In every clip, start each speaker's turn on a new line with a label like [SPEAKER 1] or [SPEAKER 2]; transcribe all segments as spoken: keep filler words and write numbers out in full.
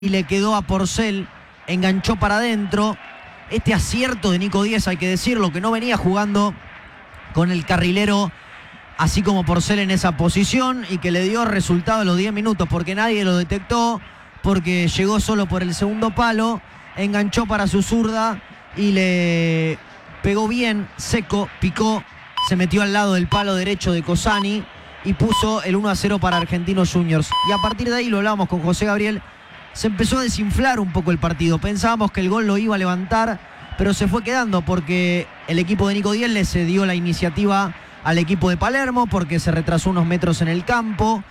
[SPEAKER 1] y le quedó a Porcel, enganchó para adentro. Este acierto de Nico Díez, hay que decirlo, que no venía jugando con el carrilero así como Porcel en esa posición y que le dio resultado a los diez minutos porque nadie lo detectó, porque llegó solo por el segundo palo, enganchó para su zurda y le pegó bien, seco, picó, se metió al lado del palo derecho de Cosani y puso el uno a cero para Argentinos Juniors. Y a partir de ahí, lo hablábamos con José Gabriel, se empezó a desinflar un poco el partido. Pensábamos que el gol lo iba a levantar, pero se fue quedando porque el equipo de Nico Díez le cedió la iniciativa al equipo de Palermo porque se retrasó unos metros en el campo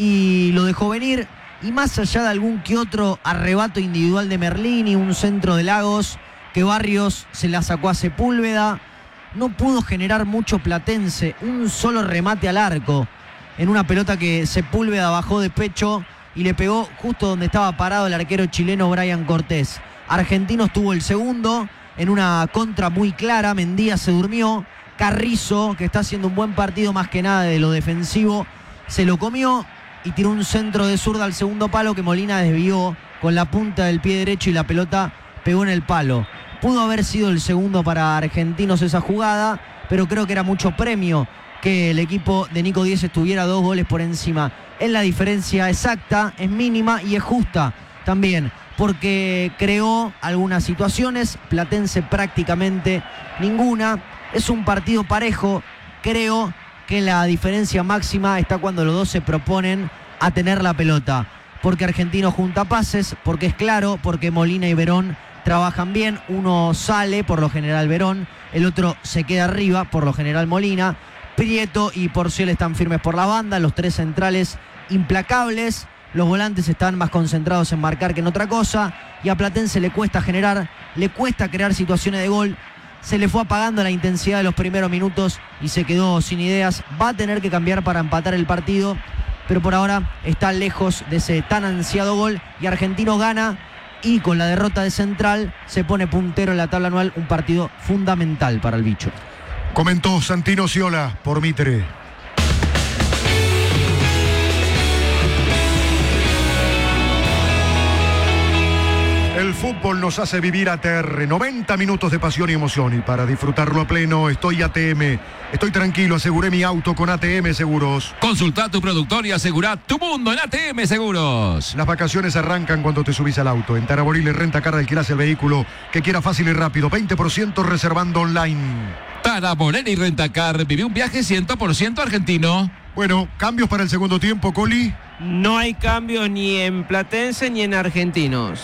[SPEAKER 1] y lo dejó venir. Y más allá de algún que otro arrebato individual de Merlini, un centro de Lagos que Barrios se la sacó a Sepúlveda, no pudo generar mucho Platense. Un solo remate al arco en una pelota que Sepúlveda bajó de pecho y le pegó justo donde estaba parado el arquero chileno Brian Cortés. Argentinos tuvo el segundo en una contra muy clara. Mendía se durmió. Carrizo, que está haciendo un buen partido más que nada de lo defensivo, se lo comió y tiró un centro de zurda al segundo palo que Molina desvió con la punta del pie derecho y la pelota pegó en el palo. Pudo haber sido el segundo para Argentinos esa jugada, pero creo que era mucho premio que el equipo de Nico Díez estuviera dos goles por encima. Es la diferencia exacta, es mínima y es justa también, porque creó algunas situaciones, Platense prácticamente ninguna. Es un partido parejo. Creo que la diferencia máxima está cuando los dos se proponen a tener la pelota, porque Argentino junta pases, porque es claro, porque Molina y Verón trabajan bien. Uno sale, por lo general Verón, el otro se queda arriba, por lo general Molina. Prieto y Porcel están firmes por la banda, los tres centrales implacables, los volantes están más concentrados en marcar que en otra cosa, y a Platense le cuesta generar, le cuesta crear situaciones de gol. Se le fue apagando la intensidad de los primeros minutos y se quedó sin ideas. Va a tener que cambiar para empatar el partido, pero por ahora está lejos de ese tan ansiado gol y Argentino gana y con la derrota de Central se pone puntero en la tabla anual, un partido fundamental para el bicho.
[SPEAKER 2] Comentó Santino Sciola por Mitre. El fútbol nos hace vivir A T R, noventa minutos de pasión y emoción, y para disfrutarlo a pleno estoy A T M. Estoy tranquilo, aseguré mi auto con A T M Seguros.
[SPEAKER 3] Consulta a tu productor y asegura tu mundo en A T M Seguros.
[SPEAKER 2] Las vacaciones arrancan cuando te subís al auto. En Taraboril Renta Car alquilás el vehículo que quiera fácil y rápido, veinte por ciento reservando online.
[SPEAKER 3] Taraboril y Rentacar, vive un viaje cien por ciento argentino.
[SPEAKER 2] Bueno, cambios para el segundo tiempo, Coli.
[SPEAKER 4] No hay cambios ni en Platense ni en Argentinos.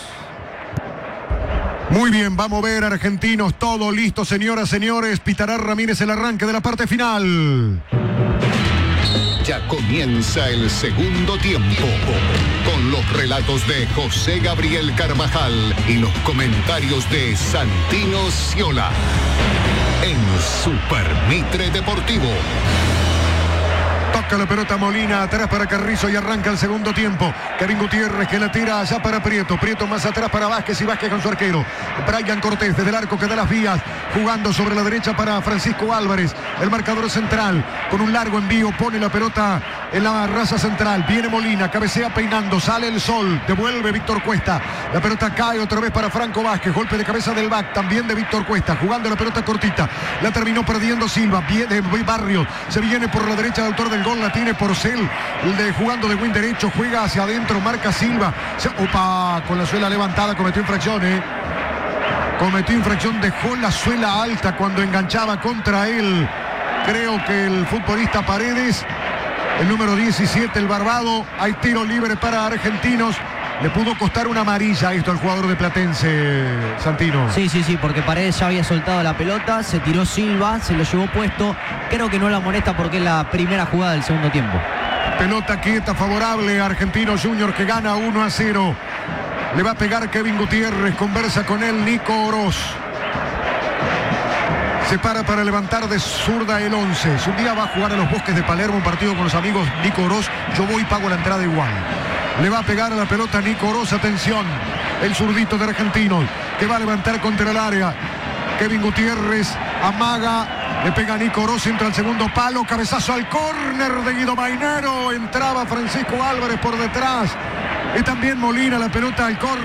[SPEAKER 2] Muy bien, vamos a ver Argentinos, todo listo, señoras, señores. Pitará Ramírez el arranque de la parte final.
[SPEAKER 5] Ya comienza el segundo tiempo con los relatos de José Gabriel Carvajal y los comentarios de Santino Sciola en Super Mitre Deportivo.
[SPEAKER 2] Toca la pelota Molina, atrás para Carrizo y arranca el segundo tiempo. Kevin Gutiérrez que la tira allá para Prieto. Prieto más atrás para Vázquez y Vázquez con su arquero. Brian Cortés desde el arco que da las vías. Jugando sobre la derecha para Francisco Álvarez. El marcador central con un largo envío. Pone la pelota en la raza central. Viene Molina, cabecea peinando. Sale el sol. Devuelve Víctor Cuesta. La pelota cae otra vez para Franco Vázquez. Golpe de cabeza del back también de Víctor Cuesta. Jugando la pelota cortita. La terminó perdiendo Silva. Viene Barrio. Se viene por la derecha el autor del gol, la tiene Porcel, el de jugando de wing derecho, juega hacia adentro, marca Silva. Se, opa, con la suela levantada, cometió infracción, eh. Cometió infracción, dejó la suela alta cuando enganchaba contra él. Creo que el futbolista Paredes, el número diecisiete, el barbado. Hay tiro libre para Argentinos. Le pudo costar una amarilla esto al jugador de Platense, Santino.
[SPEAKER 1] Sí, sí, sí, porque Paredes ya había soltado la pelota, se tiró Silva, se lo llevó puesto. Creo que no la molesta porque es la primera jugada del segundo tiempo.
[SPEAKER 2] Pelota quieta, favorable a Argentinos Junior que gana uno a cero. Le va a pegar Kevin Gutiérrez, conversa con él Nico Oroz. Se para para levantar de zurda el once. Si un día va a jugar a los Bosques de Palermo un partido con los amigos Nico Oroz, yo voy y pago la entrada igual. Le va a pegar a la pelota Nico Oroz, atención. El zurdito de Argentinos que va a levantar contra el área. Kevin Gutiérrez amaga, le pega a Nico Oroz, entra al segundo palo, cabezazo al córner de Guido Mainero. Entraba Francisco Álvarez por detrás. Y también Molina, la pelota al córner.